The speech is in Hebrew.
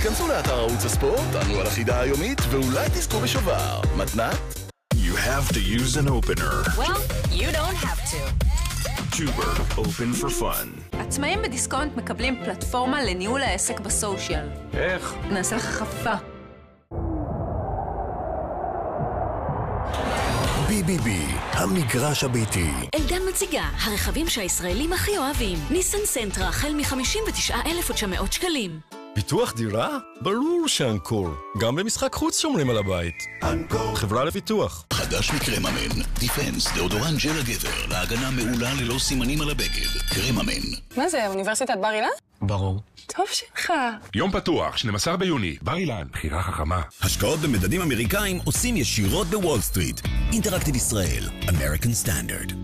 היכנסו לאתר ערוץ הספורט, ענו על החידה היומית, ואולי תזכו בשובר. מתנת? You have to use an opener. Well, you don't have to. Tuber, open for fun. עצמאים בדיסקונט מקבלים פלטפורמה לניהול העסק בסושיאל. איך? נעשה לך חפיפה. BBB, המגרש הביתי. אלדן מציגה, הרכבים שהישראלים הכי אוהבים. ניסן סנטרה, החל מ-59,900 שקלים. ביטוח דירה? ברור שאנקור. גם במשחק חוץ שומרים על הבית. אנקור. חברה לביטוח. חדש מקרממן. דיפנס, דאודורנט ג'ל הגבר, להגנה מעולה ללא סימנים על הבגד. קרממן. מה זה, אוניברסיטת בר אילן? ברור. טוב שלך. יום פתוח, 12 ביוני, בר אילן, בחירה חכמה. השקעות במדדים אמריקאים עושים ישירות בוול סטריט. אינטראקטיב ישראל, American Standard.